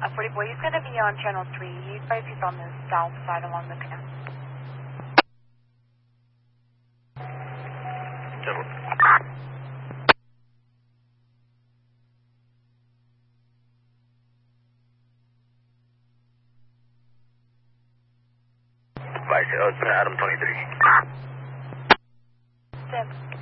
44, he's going to be on channel 3. He's on the south side along the canal. Channel. Vice, it's Adam 23. Sim.